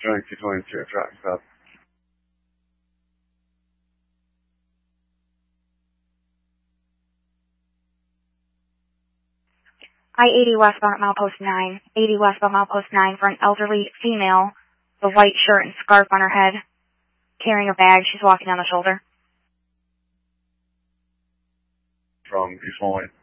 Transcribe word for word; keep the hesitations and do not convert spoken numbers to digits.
Joint two twenty-two, traffic stop. I eighty westbound at milepost nine. eighty westbound milepost nine for an elderly female with a white shirt and scarf on her head, carrying a bag. She's walking down the shoulder. From East one way.